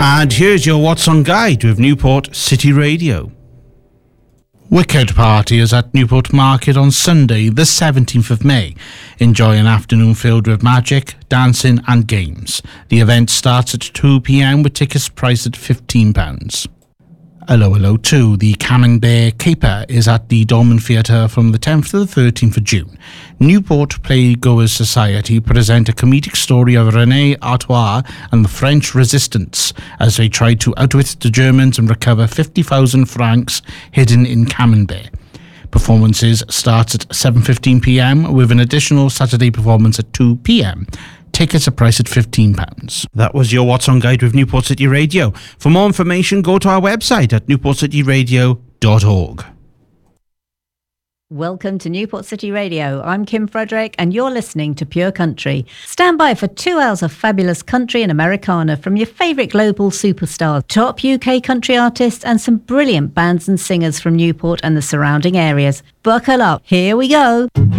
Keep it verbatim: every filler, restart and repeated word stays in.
And here's your What's On Guide with Newport City Radio. Wicked Party is at Newport Market on Sunday, the seventeenth of May. Enjoy an afternoon filled with magic, dancing and games. The event starts at two p.m. with tickets priced at fifteen pounds. Hello Hello two, the Camembert Caper is at the Dolmen Theatre from the tenth to the thirteenth of June. Newport Playgoers Society present a comedic story of René Artois and the French resistance as they try to outwit the Germans and recover fifty thousand francs hidden in Camembert. Performances start at seven fifteen p.m. with an additional Saturday performance at two p.m. Tickets are priced at fifteen pounds. That was your What's On Guide with Newport City Radio. For more information, go to our website at newport city radio dot org. Welcome to Newport City Radio. I'm Kim Frederick and you're listening to Pure Country. Stand by for two hours of fabulous country and Americana from your favourite global superstars, top U K country artists and some brilliant bands and singers from Newport and the surrounding areas. Buckle up, here we go.